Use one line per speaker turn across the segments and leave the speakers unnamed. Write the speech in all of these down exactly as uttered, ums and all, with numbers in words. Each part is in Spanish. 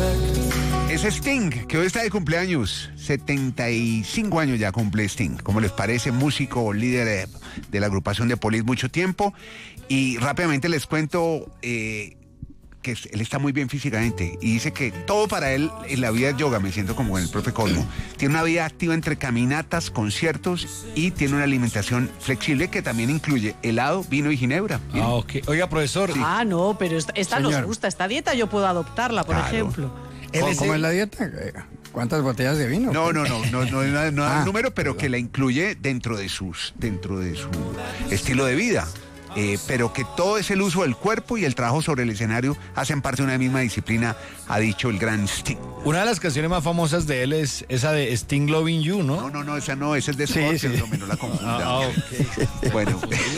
Es Sting, que hoy está de cumpleaños. setenta y cinco años ya cumple Sting. ¿Cómo les parece? Músico, líder de, de la agrupación de Police mucho tiempo. Y rápidamente les cuento eh, que él está muy bien físicamente. Y dice que todo para él en la vida es yoga. Me siento como en el profe Cosmo. Tiene una vida activa entre caminatas, conciertos y tiene una alimentación flexible que también incluye helado, vino y ginebra.
Miren. Ah, ok. Oiga, profesor.
Sí. Ah, no, pero esta, esta nos gusta. Esta dieta yo puedo adoptarla, por claro. ejemplo.
¿Cómo, ¿Cómo es la dieta? ¿Cuántas botellas de vino?
No, no, no, no, no, no, no
ah,
el número, pero
perdón.
que la incluye dentro de sus, dentro de su estilo de vida. Eh, pero que todo es el uso del cuerpo y el trabajo sobre el escenario hacen parte de una misma disciplina, ha dicho el gran Sting.
Una de las canciones más famosas de él es esa de Sting Loving You, ¿no?
No, no, no, esa no, esa es de Scott, sí, sí. No, no la confunda.
Ah, okay.
Bueno.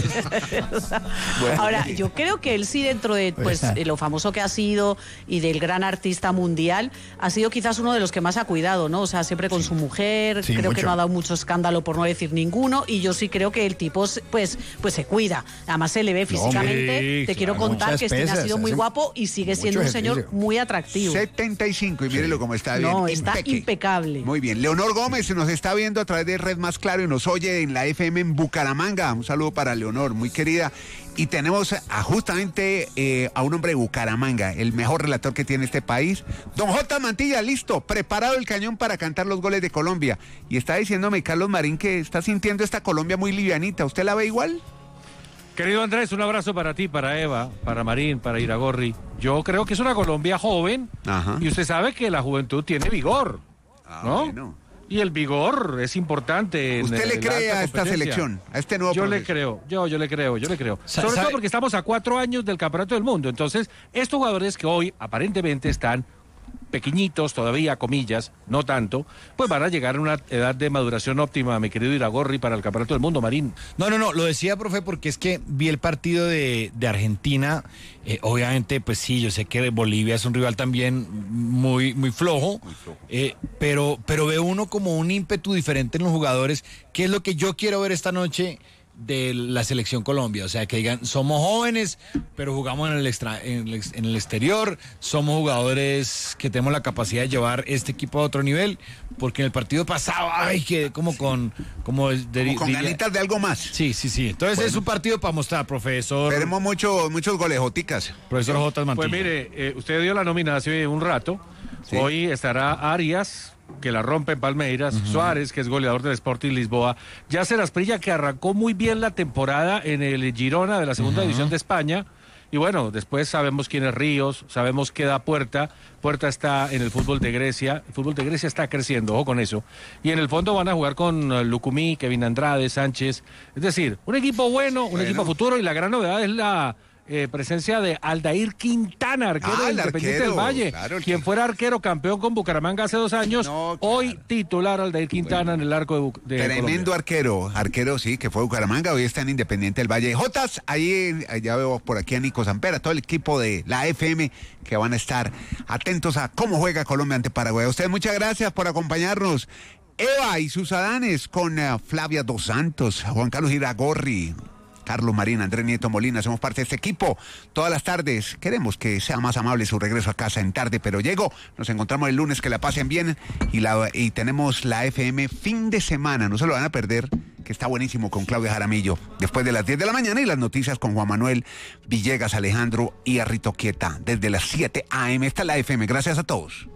Bueno. Ahora, yo creo que él sí, dentro de pues lo famoso que ha sido y del gran artista mundial, ha sido quizás uno de los que más ha cuidado, ¿no? O sea, siempre con sí. su mujer, sí, creo mucho. que no ha dado mucho escándalo, por no decir ninguno, y yo sí creo que el tipo pues, pues se cuida. Además se le ve físicamente, no, te claro, quiero contar que Sting ha sido muy guapo y sigue siendo un señor ejercicio. muy atractivo.
setenta y cinco y mírelo cómo está bien.
No, está Impeque. impecable.
Muy bien. Leonor Gómez se nos está viendo a través de Red Más Claro y nos oye en la F M en Bucaramanga. Un saludo para Leonor, muy querida. Y tenemos a justamente eh, a un hombre de Bucaramanga, el mejor relator que tiene este país. Don J. Mantilla, listo, preparado el cañón para cantar los goles de Colombia. Y está diciéndome Carlos Marín que está sintiendo esta Colombia muy livianita. ¿Usted la ve igual?
Querido Andrés, un abrazo para ti, para Eva, para Marín, para Iragorri. Yo creo que es una Colombia joven. Ajá. Y usted sabe que la juventud tiene vigor, ah, ¿no? Bueno. Y el vigor es importante.
¿Usted en, le en cree a esta selección, a este nuevo
Yo
proceso?
le creo, yo, yo le creo, yo le creo. Sobre ¿sabe? todo porque estamos a cuatro años del Campeonato del Mundo. Entonces, estos jugadores que hoy aparentemente están pequeñitos todavía, comillas, no tanto, pues van a llegar a una edad de maduración óptima, mi querido Iragorri, para el Campeonato del Mundo, Marín.
No, no, no, lo decía, profe, porque es que vi el partido de, de Argentina, eh, obviamente, pues sí, yo sé que Bolivia es un rival también muy, muy flojo, muy flojo. Eh, pero, pero veo uno como un ímpetu diferente en los jugadores, que es lo que yo quiero ver esta noche de la selección Colombia, o sea, que digan, somos jóvenes, pero jugamos en el, extra, en, el, en el exterior, somos jugadores que tenemos la capacidad de llevar este equipo a otro nivel, porque en el partido pasado, ay, que como con... Como, de,
como con diría, ganitas de algo más.
Sí, sí, sí, entonces bueno. es un partido para mostrar, profesor.
Tenemos mucho, muchos golejoticas.
Profesor J. Mantilla.
Pues mire, eh, usted dio la nómina hace un rato, sí. Hoy estará Arias, que la rompe en Palmeiras, uh-huh. Suárez, que es goleador del Sporting Lisboa, Yacer Asprilla, que arrancó muy bien la temporada en el Girona de la segunda uh-huh. división de España, y bueno, después sabemos quién es Ríos, sabemos qué da Puerta, Puerta está en el fútbol de Grecia, el fútbol de Grecia está creciendo, ojo con eso, y en el fondo van a jugar con Lucumí, Kevin Andrade, Sánchez, es decir, un equipo bueno, un bueno. equipo futuro, y la gran novedad es la... Eh, presencia de Aldair Quintana, arquero ah, del Independiente arquero, del Valle, claro, quien fuera arquero campeón con Bucaramanga hace dos años, no, claro. Hoy titular Aldair Quintana bueno, en el arco de, de
tremendo Colombia. arquero, arquero sí, que fue Bucaramanga, hoy está en Independiente del Valle. Jotas, ahí ya veo por aquí a Nico Sampera, todo el equipo de la F M que van a estar atentos a cómo juega Colombia ante Paraguay. A ustedes muchas gracias por acompañarnos. Eva y sus Adanes con uh, Flavia Dos Santos, Juan Carlos Iragorri, Carlos Marín, Andrés Nieto Molina, somos parte de este equipo. Todas las tardes queremos que sea más amable su regreso a casa en tarde, pero llego. Nos encontramos el lunes, que la pasen bien. Y, la, y tenemos la F M fin de semana, no se lo van a perder, que está buenísimo con Claudia Jaramillo. Después de las diez de la mañana y las noticias con Juan Manuel Villegas, Alejandro y Arrito Quieta. Desde las siete a eme está la F M. Gracias a todos.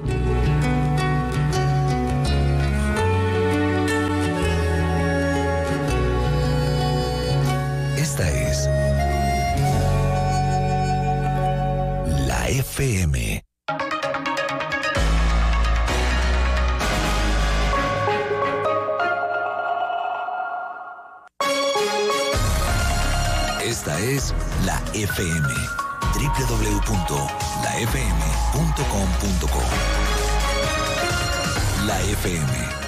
Esta es la F M. Esta es la F M. doble u doble u doble u punto la f m punto com punto co. La F M.